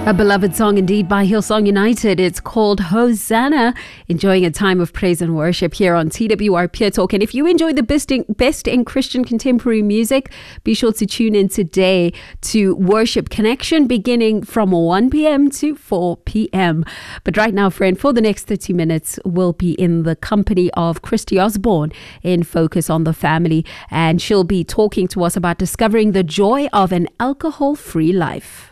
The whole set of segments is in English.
A beloved song indeed by Hillsong United. It's called Hosanna. Enjoying a time of praise and worship here on TWR Pure Talk. And if you enjoy the best in Christian contemporary music, be sure to tune in today to Worship Connection beginning from 1 p.m. to 4 p.m. But right now, friend, for the next 30 minutes, we'll be in the company of Christy Osborne in Focus on the Family. And she'll be talking to us about discovering the joy of an alcohol-free life.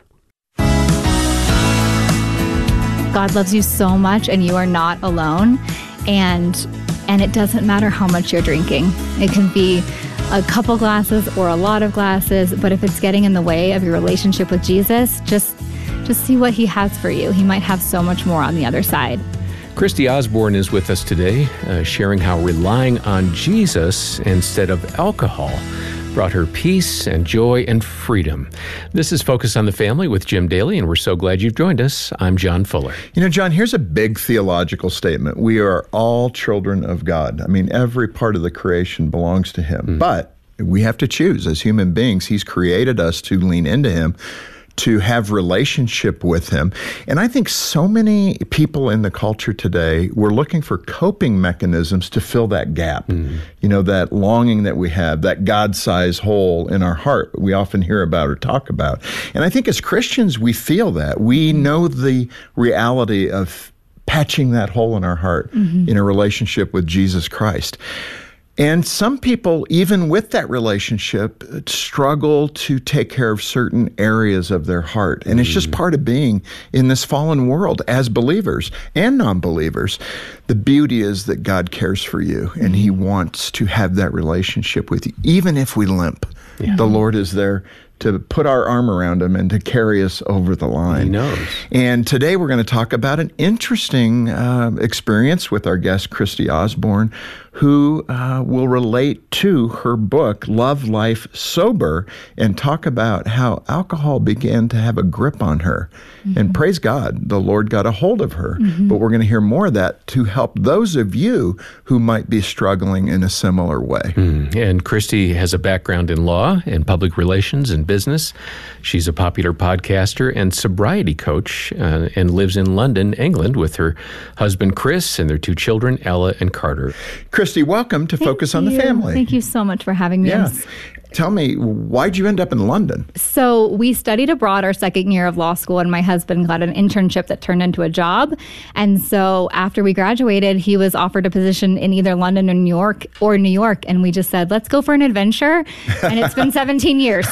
God loves you so much and you are not alone. And it doesn't matter how much you're drinking. It can be a couple glasses or a lot of glasses, but if it's getting in the way of your relationship with Jesus, just see what he has for you. He might have so much more on the other side. Christy Osborne is with us today, sharing how relying on Jesus instead of alcohol brought her peace and joy and freedom. This is Focus on the Family with Jim Daly, and we're so glad you've joined us. I'm John Fuller. You know, John, here's a big theological statement. We are all children of God. I mean, every part of the creation belongs to him. But we have to choose as human beings. He's created us to lean into him, to have relationship with him. And I think so many people in the culture today, we're looking for coping mechanisms to fill that gap. You know, that longing that we have, that God-sized hole in our heart we often hear about or talk about. And I think as Christians, we feel that. We know the reality of patching that hole in our heart in a relationship with Jesus Christ. And some people, even with that relationship, struggle to take care of certain areas of their heart. And it's just part of being in this fallen world as believers and non-believers. The beauty is that God cares for you and he wants to have that relationship with you. Even if we limp, the Lord is there to put our arm around him and to carry us over the line. He knows. And today we're going to talk about an interesting experience with our guest, Christy Osborne, who will relate to her book, Love Life Sober, and talk about how alcohol began to have a grip on her. And praise God, the Lord got a hold of her. But we're going to hear more of that to help those of you who might be struggling in a similar way. And Christy has a background in law and public relations and business. She's a popular podcaster and sobriety coach and lives in London, England, with her husband, Chris, and their two children, Ella and Carter. Christy, welcome to Focus on the Family. Thank you so much for having me. Yeah. Tell me, why'd you end up in London? So we studied abroad our second year of law school, and my husband got an internship that turned into a job. And so after we graduated, he was offered a position in either London or New York. And we just said, let's go for an adventure. And it's been 17 years.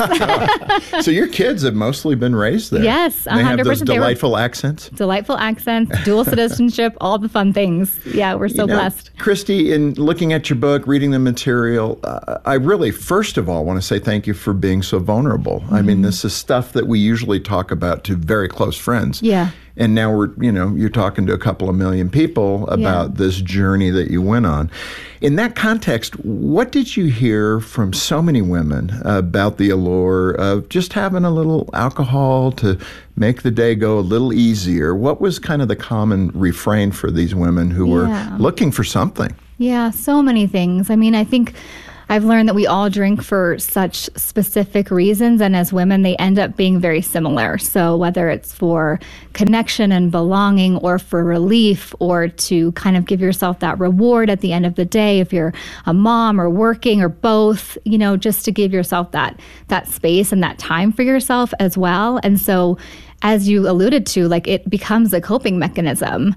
So your kids have mostly been raised there? Yes, 100%. They have those delightful accents? Delightful accents, dual citizenship, all the fun things. Yeah, we're so blessed. Christy, in looking at your book, reading the material, I really, first of all, want to say thank you for being so vulnerable. I mean, this is stuff that we usually talk about to very close friends. Yeah. And now you're talking to a couple of million people about this journey that you went on. In that context, what did you hear from so many women about the allure of just having a little alcohol to make the day go a little easier? What was kind of the common refrain for these women who were looking for something? Yeah, so many things. I mean, I think I've learned that we all drink for such specific reasons, and as women, they end up being very similar. So whether it's for connection and belonging, or for relief, or to kind of give yourself that reward at the end of the day, if you're a mom or working or both, just to give yourself that space and that time for yourself as well. And so, as you alluded to, it becomes a coping mechanism.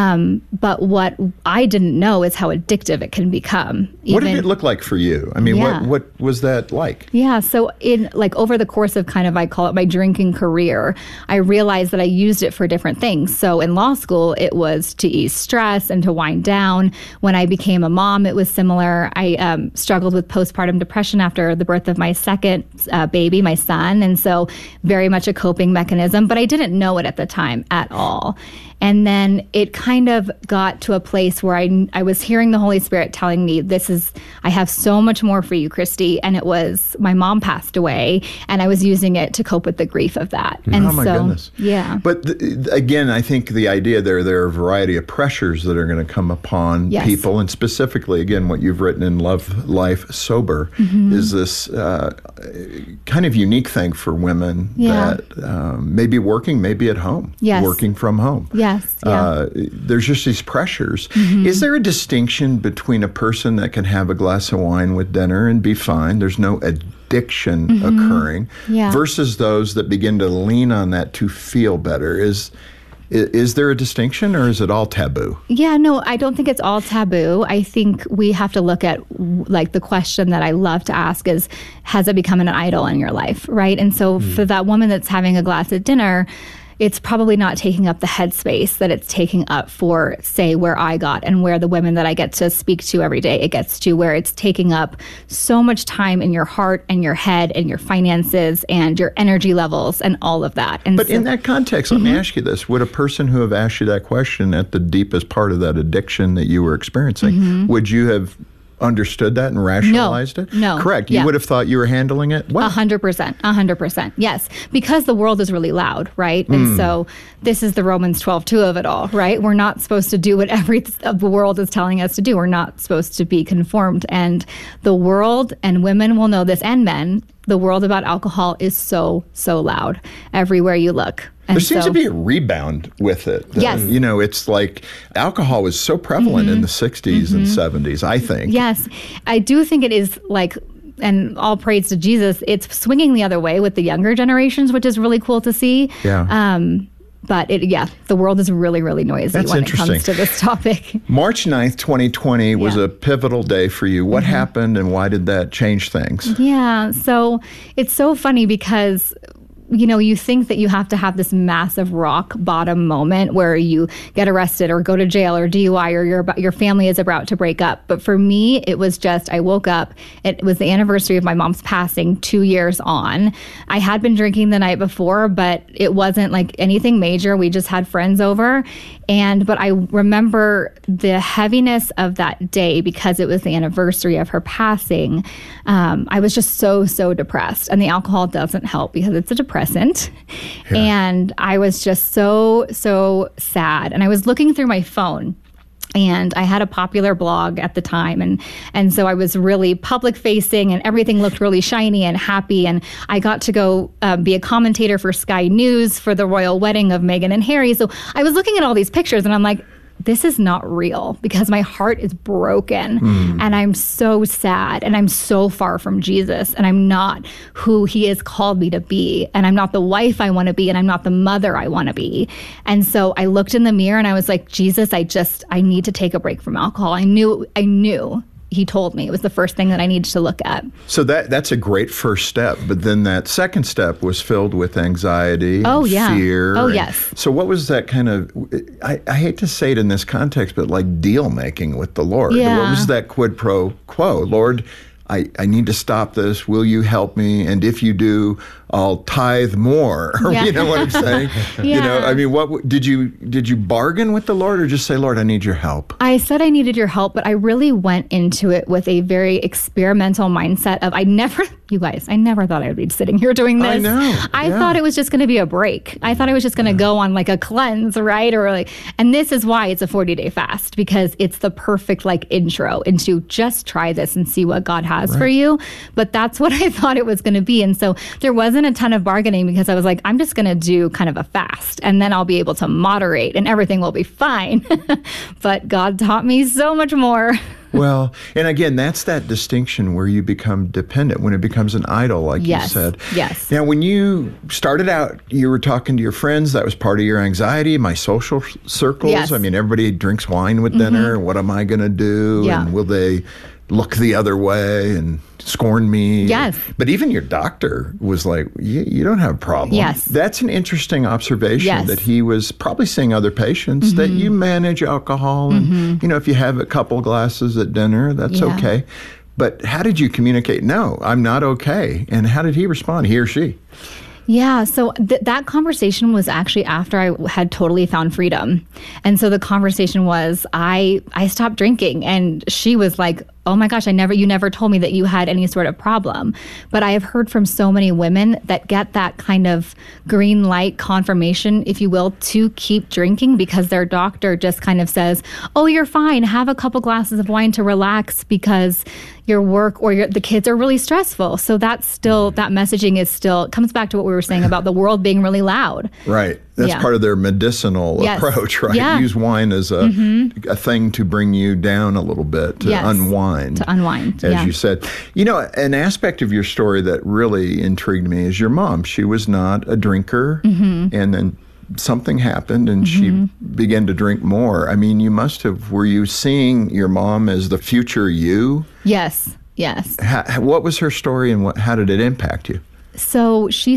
But what I didn't know is how addictive it can become. What did it look like for you? I mean, what was that like? Yeah, so in over the course of I call it my drinking career, I realized that I used it for different things. So in law school, it was to ease stress and to wind down. When I became a mom, it was similar. I struggled with postpartum depression after the birth of my second baby, my son. And so very much a coping mechanism. But I didn't know it at the time at all. And then it kind of got to a place where I was hearing the Holy Spirit telling me, I have so much more for you, Christy. And it was, my mom passed away, and I was using it to cope with the grief of that. And oh my goodness. Yeah. But again, I think the idea there are a variety of pressures that are going to come upon people. And specifically, again, what you've written in Love Life Sober is this kind of unique thing for women that maybe working, maybe at home, Yes. working from home. Yes. Yeah. There's just these pressures. Is there a distinction between a person that can have a glass of wine with dinner and be fine? There's no addiction occurring, Yeah. versus those that begin to lean on that to feel better. Is there a distinction, or is it all taboo? Yeah, no, I don't think it's all taboo. I think we have to look at, like, the question that I love to ask is, has it become an idol in your life, right? And so for that woman that's having a glass at dinner, it's probably not taking up the headspace that it's taking up for, say, where I got and where the women that I get to speak to every day, it gets to, where it's taking up so much time in your heart and your head and your finances and your energy levels and all of that. And But in that context, let me ask you this. Would a person who have asked you that question at the deepest part of that addiction that you were experiencing, would you have understood that and rationalized it? No. Correct. You Yeah. would have thought you were handling it well. 100%. 100%. Yes. Because the world is really loud, right? And so this is the Romans 12:2 of it all, right? We're not supposed to do what the world is telling us to do. We're not supposed to be conformed. And the world, and women will know this, and men, the world about alcohol is so, so loud everywhere you look. And There seems to be a rebound with it. Yes. You know, it's like alcohol was so prevalent in the 60s and 70s, I think. Yes, I do think it is, like, and all praise to Jesus, it's swinging the other way with the younger generations, which is really cool to see. Yeah. But the world is really, really noisy That's when interesting. it comes to this topic. March 9th, 2020 was Yeah. a pivotal day for you. What happened, and why did that change things? Yeah, so it's so funny because, you know, you think that you have to have this massive rock bottom moment where you get arrested or go to jail or DUI or your family is about to break up. But for me, it was just, I woke up, it was the anniversary of my mom's passing 2 years on. I had been drinking the night before, but it wasn't like anything major. We just had friends over. But I remember the heaviness of that day because it was the anniversary of her passing. I was just so, so depressed. And the alcohol doesn't help because it's a depressant. Yeah. And I was just so, so sad. And I was looking through my phone. And I had a popular blog at the time. And so I was really public facing and everything looked really shiny and happy. And I got to go be a commentator for Sky News for the royal wedding of Meghan and Harry. So I was looking at all these pictures and I'm like, this is not real because my heart is broken and I'm so sad and I'm so far from Jesus and I'm not who he has called me to be and I'm not the wife I want to be and I'm not the mother I want to be. And so I looked in the mirror and I was like, Jesus, I need to take a break from alcohol. I knew he told me it was the first thing that I needed to look at. So that's a great first step. But then that second step was filled with anxiety, and fear. Oh, yes. So what was that kind of, I hate to say it in this context, but like deal making with the Lord? Yeah. What was that quid pro quo? Lord, I need to stop this. Will you help me? And if you do, I'll tithe more. Yeah. You know what I'm saying? Yeah. You know, I mean, what did you bargain with the Lord or just say, Lord, I need your help? I said I needed your help, but I really went into it with a very experimental mindset of I never thought I would be sitting here doing this. I know. I thought it was just going to be a break. I thought I was just going to go on like a cleanse, right? And this is why it's a 40-day fast, because it's the perfect like intro into just try this and see what God has for you. But that's what I thought it was going to be. And so there wasn't a ton of bargaining because I was like, I'm just going to do kind of a fast and then I'll be able to moderate and everything will be fine. But God taught me so much more. Well, and again, that's that distinction where you become dependent, when it becomes an idol, like you said. Yes. Now, when you started out, you were talking to your friends. That was part of your anxiety, my social circles. Yes. I mean, everybody drinks wine with dinner. What am I going to do? Yeah. And will they look the other way and scorn me? Yes. But even your doctor was like, you don't have a problem. Yes. That's an interesting observation, Yes. that he was probably seeing other patients that you manage alcohol. And, you know, if you have a couple glasses at dinner, that's okay. But how did you communicate? No, I'm not okay. And how did he respond, he or she? Yeah, so that conversation was actually after I had totally found freedom. And so the conversation was, I stopped drinking. And she was like, oh my gosh, you never told me that you had any sort of problem. But I have heard from so many women that get that kind of green light confirmation, if you will, to keep drinking because their doctor just kind of says, oh, you're fine. Have a couple glasses of wine to relax because your work or the kids are really stressful. So that's still, that messaging is still, it comes back to what we were saying about the world being really loud. Right. That's part of their medicinal approach, right? Yeah. Use wine as a thing to bring you down a little bit, to unwind. To unwind, as you said. You know, an aspect of your story that really intrigued me is your mom. She was not a drinker, and then something happened and she began to drink more. I mean, were you seeing your mom as the future you? Yes. What was her story and how did it impact you? So she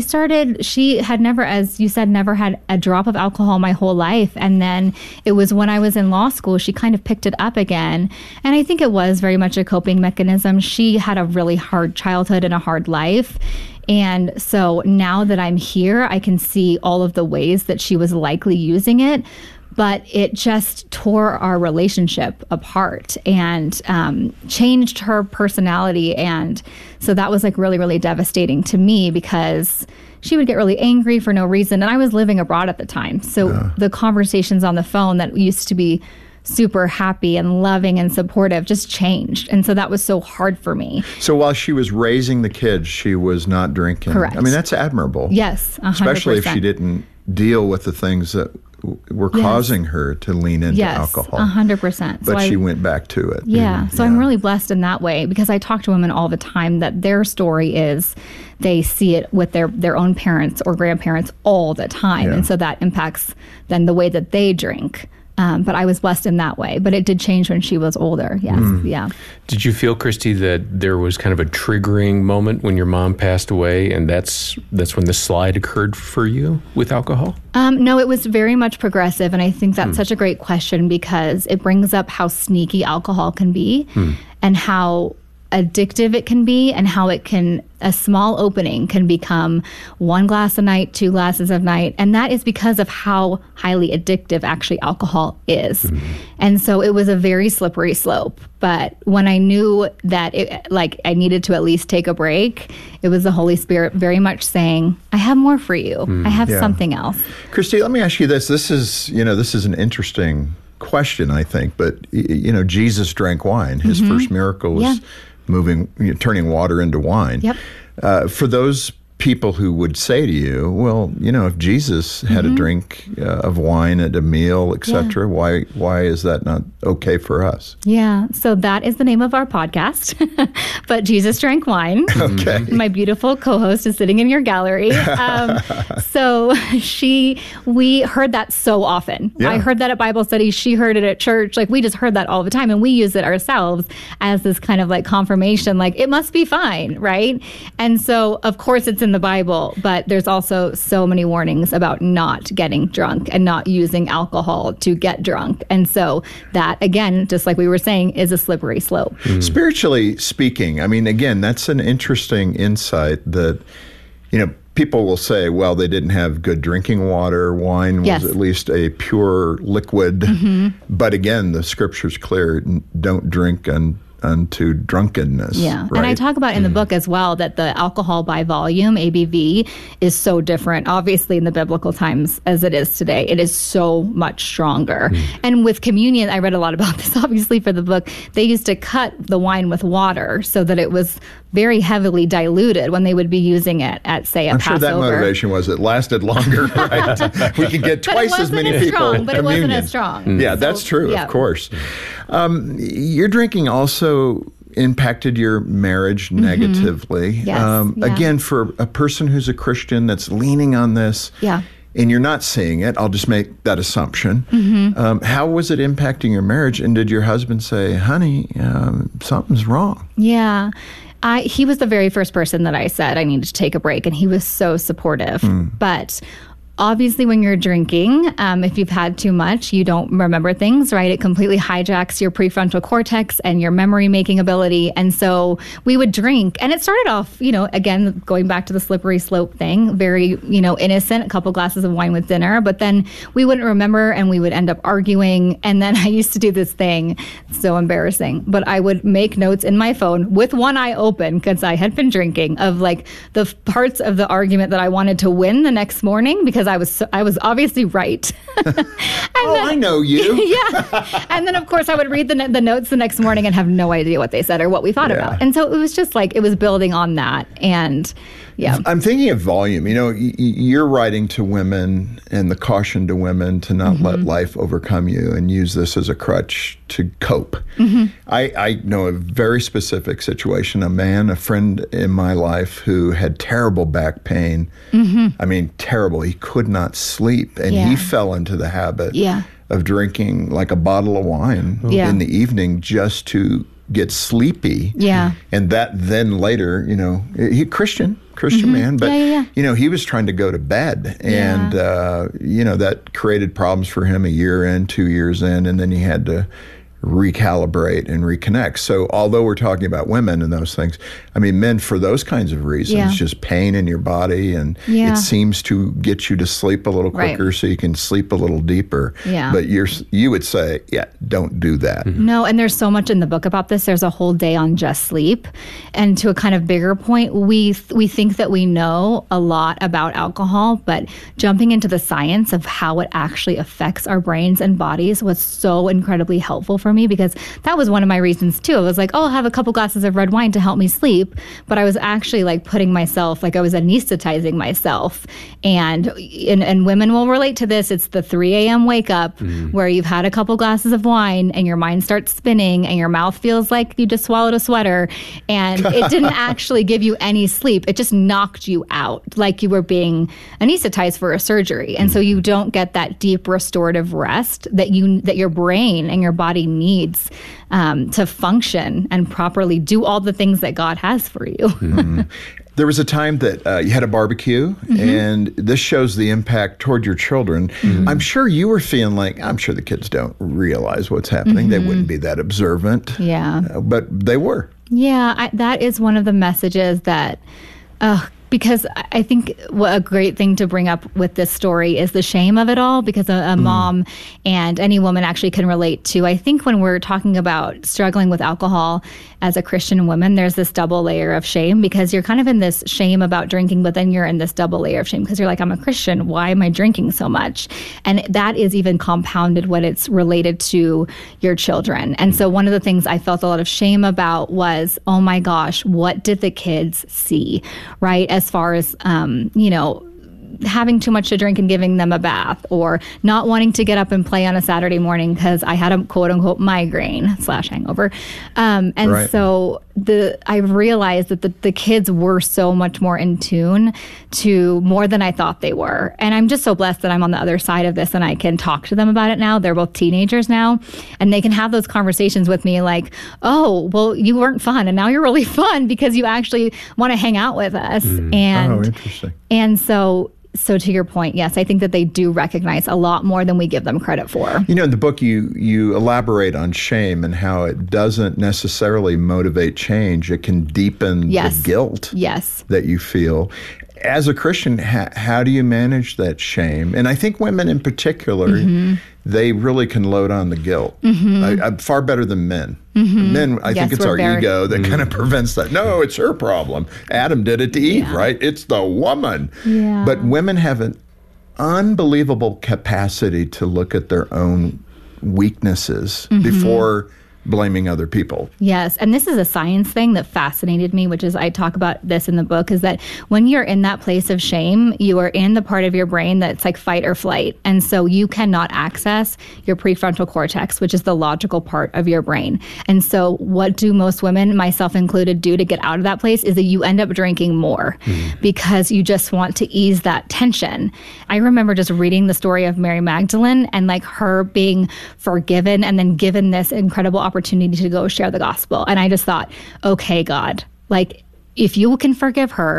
had never, as you said, never had a drop of alcohol my whole life. And then it was when I was in law school, she kind of picked it up again. And I think it was very much a coping mechanism. She had a really hard childhood and a hard life. And so now that I'm here, I can see all of the ways that she was likely using it. But it just tore our relationship apart and changed her personality. And so that was like really, really devastating to me because she would get really angry for no reason. And I was living abroad at the time. So the conversations on the phone that used to be super happy and loving and supportive just changed. And so that was so hard for me. So while she was raising the kids, she was not drinking. Correct. I mean, that's admirable. Yes, 100%. Especially if she didn't deal with the things that were causing her to lean into alcohol. 100%. But she went back to it. Yeah. So I'm really blessed in that way because I talk to women all the time that their story is they see it with their own parents or grandparents all the time. And so that impacts then the way that they drink. But I was blessed in that way. But it did change when she was older. Yes. Yeah. Did you feel, Christy, that there was kind of a triggering moment when your mom passed away, and that's when the slide occurred for you with alcohol? No, it was very much progressive. And I think that's such a great question because it brings up how sneaky alcohol can be and how addictive it can be and how a small opening can become 1 glass a night, 2 glasses a night. And that is because of how highly addictive actually alcohol is. And so it was a very slippery slope. But when I knew that I needed to at least take a break, it was the Holy Spirit very much saying, I have more for you. I have something else. Christy, let me ask you this. This is an interesting question, I think. But, Jesus drank wine. His first miracle was turning water into wine. Yep. For those people who would say to you, well, if Jesus had a drink of wine at a meal, etc., why is that not okay for us? Yeah, so that is the name of our podcast, but Jesus drank wine. Okay. My beautiful co-host is sitting in your gallery. So we heard that so often. Yeah. I heard that at Bible study. She heard it at church. Like we just heard that all the time, and we use it ourselves as this kind of like confirmation, like it must be fine, right? And so of course it's in the Bible, but there's also so many warnings about not getting drunk and not using alcohol to get drunk. And so that, again, just like we were saying, is a slippery slope. Spiritually speaking, I mean, again, that's an interesting insight that, people will say, well, they didn't have good drinking water. Wine was at least a pure liquid. But again, the scripture's clear, don't drink unto drunkenness. Yeah. Right? And I talk about in the book as well that the alcohol by volume, ABV, is so different, obviously, in the biblical times as it is today. It is so much stronger. And with communion, I read a lot about this, obviously, for the book. They used to cut the wine with water so that it was very heavily diluted when they would be using it at, say, I'm Passover. sure that motivation was it lasted longer, right? We could get twice as many people. But it wasn't as strong. Yeah, that's true, of course. Your drinking also impacted your marriage negatively. Yes, Again, for a person who's a Christian that's leaning on this, and you're not seeing it, I'll just make that assumption. How was it impacting your marriage? And did your husband say, honey, something's wrong? Yeah. He was the very first person that I said I needed to take a break, and he was so supportive. But Obviously, when you're drinking, if you've had too much, you don't remember things, right? It completely hijacks your prefrontal cortex and your memory making ability. And so we would drink. And it started off, again, going back to the slippery slope thing, very, innocent, a couple glasses of wine with dinner. But then we wouldn't remember and we would end up arguing. And then I used to do this thing, so embarrassing, but I would make notes in my phone with one eye open because I had been drinking of like the parts of the argument that I wanted to win the next morning because I was obviously right. I know you. Yeah. And then, of course, I would read the notes the next morning and have no idea what they said or what we thought about. And so it was just like, it was building on that. And yeah. I'm thinking of volume. You're writing to women and the caution to women to not let life overcome you and use this as a crutch to cope. I know a very specific situation, a friend in my life who had terrible back pain. I mean, terrible. He could not sleep. And he fell into the habit of drinking like a bottle of wine in the evening just to get sleepy. Yeah. And that then later, Christian man, but he was trying to go to bed, and that created problems for him a year in, 2 years in, and then he had to recalibrate and reconnect. So although we're talking about women and those things, I mean, men, for those kinds of reasons, just pain in your body, and it seems to get you to sleep a little quicker so you can sleep a little deeper. Yeah. But you would say, don't do that. No, and there's so much in the book about this. There's a whole day on just sleep. And to a kind of bigger point, we think that we know a lot about alcohol, but jumping into the science of how it actually affects our brains and bodies was so incredibly helpful for me, because that was one of my reasons too. I was like, I'll have a couple glasses of red wine to help me sleep. But I was actually like putting myself, like I was anesthetizing myself. And women will relate to this. It's the 3 a.m. wake up where you've had a couple glasses of wine and your mind starts spinning and your mouth feels like you just swallowed a sweater. And it didn't actually give you any sleep. It just knocked you out like you were being anesthetized for a surgery. And so you don't get that deep restorative rest that your brain and your body needs to function and properly do all the things that God has for you. There was a time that you had a barbecue, and this shows the impact toward your children. I'm sure you were feeling like, I'm sure the kids don't realize what's happening. They wouldn't be that observant. Yeah. But they were. Yeah, that is one of the messages that... because I think a great thing to bring up with this story is the shame of it all, because a mom and any woman actually can relate to. I think when we're talking about struggling with alcohol as a Christian woman, there's this double layer of shame, because you're kind of in this shame about drinking, but then you're in this double layer of shame because you're like, I'm a Christian. Why am I drinking so much? And that is even compounded when it's related to your children. And so one of the things I felt a lot of shame about was, oh my gosh, what did the kids see, right? As far as, having too much to drink and giving them a bath, or not wanting to get up and play on a Saturday morning because I had a quote unquote migraine / hangover. So I realized that the kids were so much more in tune to more than I thought they were. And I'm just so blessed that I'm on the other side of this and I can talk to them about it now. They're both teenagers now, and they can have those conversations with me like, oh, well, you weren't fun and now you're really fun because you actually want to hang out with us. And, interesting. And so to your point, yes, I think that they do recognize a lot more than we give them credit for. In the book, you elaborate on shame and how it doesn't necessarily motivate change. It can deepen the guilt that you feel. As a Christian, how do you manage that shame? And I think women in particular, they really can load on the guilt. Far better than men. Men, I think it's our ego that kind of prevents that. No, it's her problem. Adam did it to Eve, right? It's the woman. Yeah. But women have an unbelievable capacity to look at their own weaknesses before blaming other people. Yes. And this is a science thing that fascinated me, which is, I talk about this in the book, is that when you're in that place of shame, you are in the part of your brain that's like fight or flight. And so you cannot access your prefrontal cortex, which is the logical part of your brain. And so what do most women, myself included, do to get out of that place is that you end up drinking more because you just want to ease that tension. I remember just reading the story of Mary Magdalene and like her being forgiven and then given this incredible opportunity to go share the gospel. And I just thought, okay, God, like if you can forgive her, and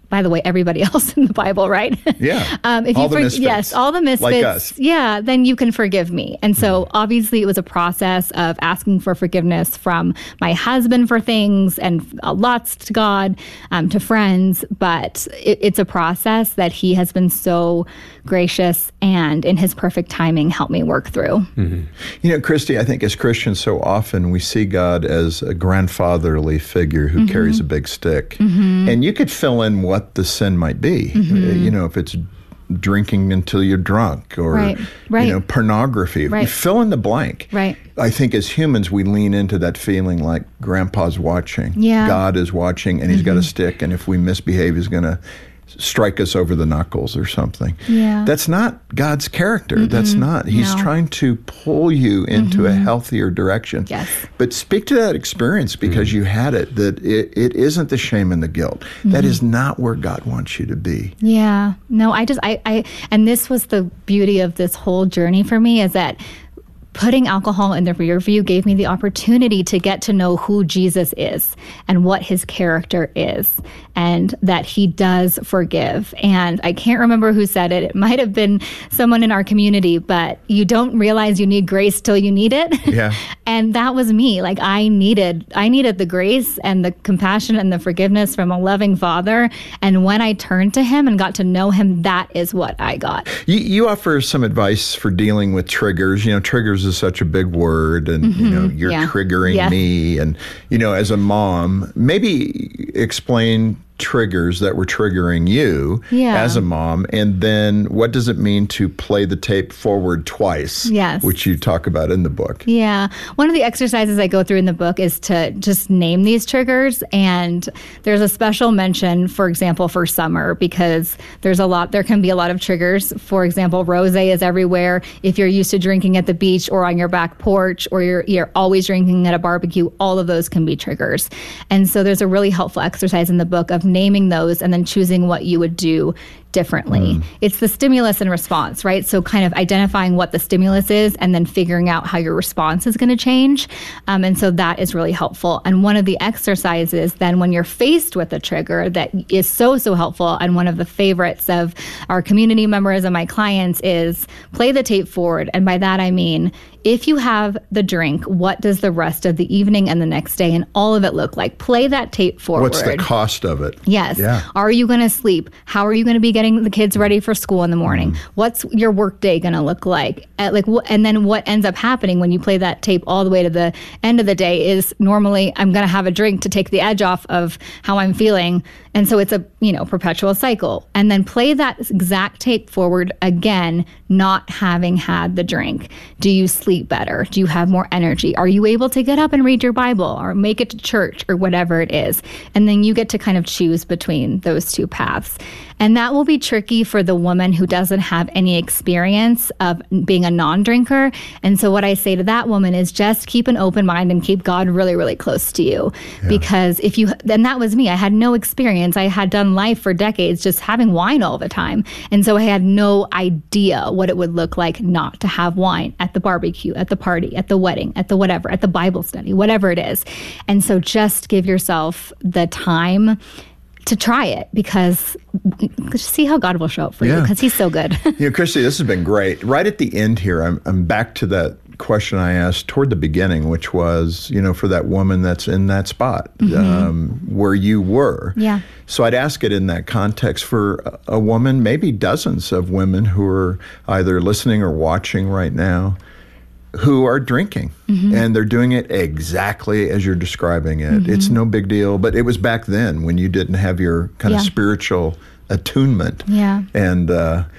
by the way, everybody else in the Bible, right? Yeah. If all the misfits. Yes, all the misfits. Like us. Yeah, then you can forgive me. And so obviously it was a process of asking for forgiveness from my husband for things and lots to God, to friends. But it's a process that he has been so gracious and in his perfect timing helped me work through. Mm-hmm. You know, Christy, I think as Christians so often we see God as a grandfatherly figure who carries a big stick. And you could fill in what the sin might be. You know, if it's drinking until you're drunk or, you know, pornography. You fill in the blank. I think as humans, we lean into that feeling like grandpa's watching. God is watching and he's got a stick. And if we misbehave, he's going to strike us over the knuckles or something. That's not God's character. That's not. He's trying to pull you into a healthier direction. But speak to that experience because you had it, that it isn't the shame and the guilt. That is not where God wants you to be. No, I and this was the beauty of this whole journey for me, is that putting alcohol in the rear view gave me the opportunity to get to know who Jesus is and what his character is, and that he does forgive. And I can't remember who said it. It might have been someone in our community, but you don't realize you need grace till you need it. And that was me. Like I needed the grace and the compassion and the forgiveness from a loving Father. And when I turned to him and got to know him, that is what I got. You offer some advice for dealing with triggers. You know, triggers is such a big word, and you know, you're triggering me, and you know, as a mom, maybe explain triggers that were triggering you as a mom, and then what does it mean to play the tape forward twice, which you talk about in the book. One of the exercises I go through in the book is to just name these triggers, and there's a special mention, for example, for summer, because there can be a lot of triggers. For example, rosé is everywhere. If you're used to drinking at the beach or on your back porch, or you're always drinking at a barbecue, all of those can be triggers. And so there's a really helpful exercise in the book of naming those and then choosing what you would do differently. It's the stimulus and response, right? So kind of identifying what the stimulus is and then figuring out how your response is going to change. And so that is really helpful. And one of the exercises then when you're faced with a trigger that is so helpful, and one of the favorites of our community members and my clients, is play the tape forward. And by that I mean, if you have the drink, what does the rest of the evening and the next day and all of it look like? Play that tape forward. What's the cost of it? Yes. Are you going to sleep? How are you going to be getting the kids ready for school in the morning? What's your work day going to look like? And then what ends up happening when you play that tape all the way to the end of the day is normally I'm going to have a drink to take the edge off of how I'm feeling. And so it's a, perpetual cycle. And then play that exact tape forward again, not having had the drink. Do you sleep better? Do you have more energy? Are you able to get up and read your Bible or make it to church or whatever it is? And then you get to kind of choose between those two paths. And that will be tricky for the woman who doesn't have any experience of being a non-drinker. And so what I say to that woman is just keep an open mind and keep God really, really close to you. Because and that was me. I had no experience. I had done life for decades just having wine all the time. And so I had no idea what it would look like not to have wine at the barbecue, at the party, at the wedding, at the whatever, at the Bible study, whatever it is. And so just give yourself the time to try it, because see how God will show up for you, because he's so good. Christy, this has been great. Right at the end here, I'm back to that question I asked toward the beginning, which was, for that woman that's in that spot where you were. So I'd ask it in that context for a woman, maybe dozens of women who are either listening or watching right now, who are drinking, and they're doing it exactly as you're describing it. It's no big deal, but it was back then when you didn't have your kind of spiritual attunement. And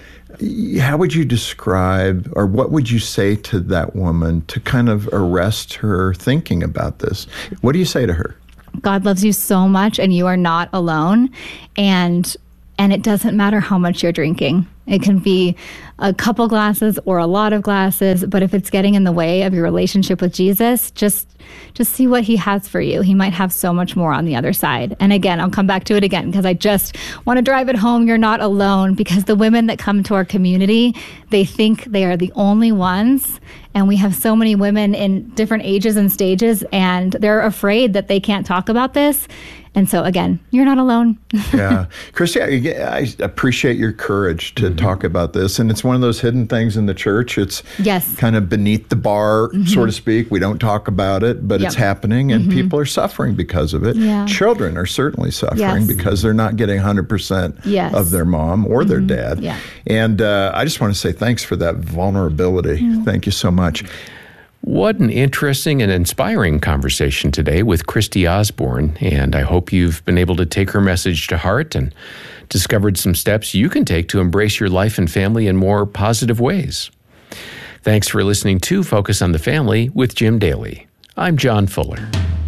how would you describe, or what would you say to that woman to kind of arrest her thinking about this? What do you say to her? God loves you so much, and you are not alone. And it doesn't matter how much you're drinking. It can be a couple glasses or a lot of glasses, but if it's getting in the way of your relationship with Jesus, just see what he has for you. He might have so much more on the other side. And again, I'll come back to it again because I just want to drive it home. You're not alone, because the women that come to our community, they think they are the only ones. And we have so many women in different ages and stages, and they're afraid that they can't talk about this. And so, again, you're not alone. Yeah. Christy, I appreciate your courage to talk about this. And it's one of those hidden things in the church. It's kind of beneath the bar, so to speak. We don't talk about it, but it's happening, and people are suffering because of it. Yeah. Children are certainly suffering because they're not getting 100% of their mom or their dad. Yeah. And I just want to say thanks for that vulnerability. Thank you so much. What an interesting and inspiring conversation today with Christy Osborne, and I hope you've been able to take her message to heart and discovered some steps you can take to embrace your life and family in more positive ways. Thanks for listening to Focus on the Family with Jim Daly. I'm John Fuller.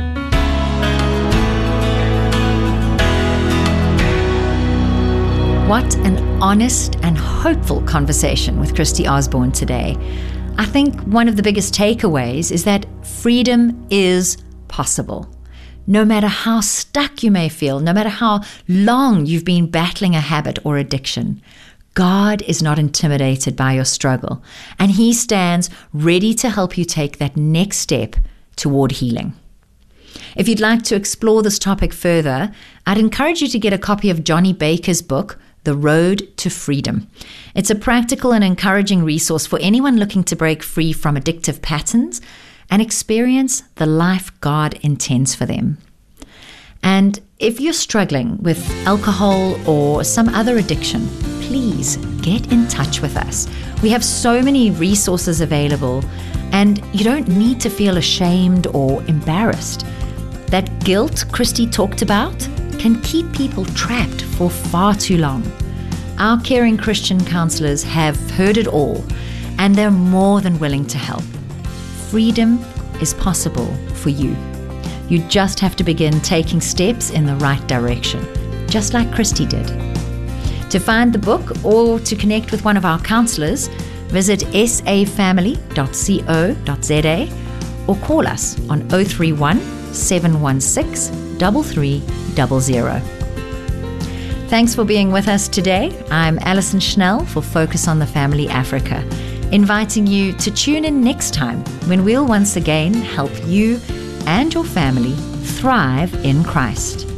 What an honest and hopeful conversation with Christy Osborne today. I think one of the biggest takeaways is that freedom is possible. No matter how stuck you may feel, no matter how long you've been battling a habit or addiction, God is not intimidated by your struggle, and He stands ready to help you take that next step toward healing. If you'd like to explore this topic further, I'd encourage you to get a copy of Johnny Baker's book, The Road to Freedom. It's a practical and encouraging resource for anyone looking to break free from addictive patterns and experience the life God intends for them. And if you're struggling with alcohol or some other addiction, please get in touch with us. We have so many resources available, and you don't need to feel ashamed or embarrassed. That guilt Christy talked about can keep people trapped for far too long. Our caring Christian counselors have heard it all, and they're more than willing to help. Freedom is possible for you. You just have to begin taking steps in the right direction, just like Christy did. To find the book or to connect with one of our counselors, visit safamily.co.za or call us on 031 716 3300. Thanks for being with us today. I'm Alison Schnell for Focus on the Family Africa, inviting you to tune in next time when we'll once again help you and your family thrive in Christ.